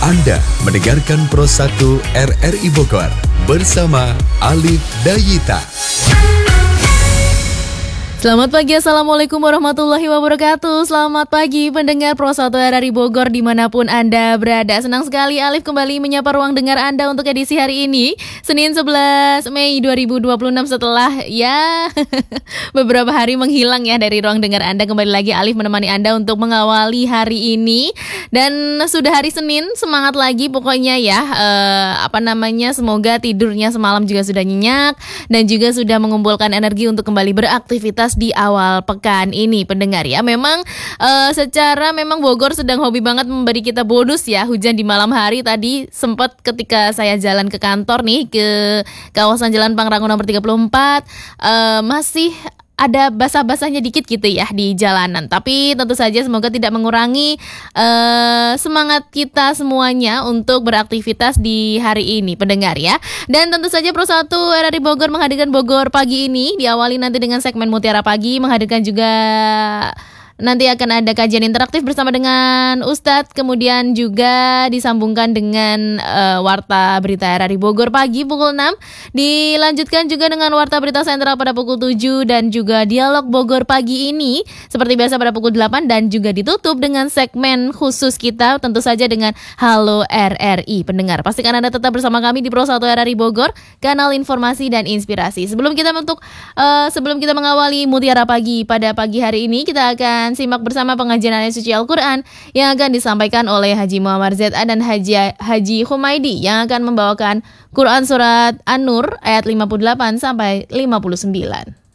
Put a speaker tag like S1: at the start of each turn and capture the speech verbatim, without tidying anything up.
S1: Anda mendengarkan Pro satu R R I Bogor bersama Alif Dayita.
S2: Selamat pagi, Assalamualaikum warahmatullahi wabarakatuh. Selamat pagi pendengar Pro satu R R I Bogor dimanapun Anda berada. Senang sekali Alif kembali menyapa ruang dengar Anda untuk edisi hari ini, Senin sebelas Mei dua ribu dua puluh enam. Setelah ya beberapa hari menghilang ya dari ruang dengar Anda, kembali lagi Alif menemani Anda untuk mengawali hari ini. Dan sudah hari Senin, semangat lagi pokoknya ya. eh, Apa namanya, semoga tidurnya semalam juga sudah nyenyak dan juga sudah mengumpulkan energi untuk kembali beraktivitas di awal pekan ini, pendengar ya. Memang uh, secara memang Bogor sedang hobi banget memberi kita bonus ya. Hujan di malam hari tadi sempat ketika saya jalan ke kantor nih, ke kawasan Jalan Pangrango nomor tiga puluh empat, uh, masih ada basah-basahnya dikit gitu ya di jalanan. Tapi tentu saja semoga tidak mengurangi uh, semangat kita semuanya untuk beraktivitas di hari ini, pendengar ya. Dan tentu saja Pro satu R R I Bogor menghadirkan Bogor Pagi ini diawali nanti dengan segmen Mutiara Pagi, menghadirkan juga nanti akan ada kajian interaktif bersama dengan Ustadz, kemudian juga disambungkan dengan uh, Warta Berita R R I Bogor Pagi pukul enam, dilanjutkan juga dengan Warta Berita Sentral pada pukul tujuh, dan juga Dialog Bogor Pagi ini seperti biasa pada pukul delapan, dan juga ditutup dengan segmen khusus kita tentu saja dengan Halo R R I. Pendengar, pastikan Anda tetap bersama kami di Pro satu R R I Bogor, kanal informasi dan inspirasi. Sebelum kita untuk uh, sebelum kita mengawali Mutiara Pagi pada pagi hari ini, kita akan simak bersama pengajian ayat suci Al-Quran yang akan disampaikan oleh Haji Muhammad Z A dan Haji, Haji Humaidi yang akan membawakan Quran Surat An-Nur ayat lima puluh delapan sampai lima puluh sembilan.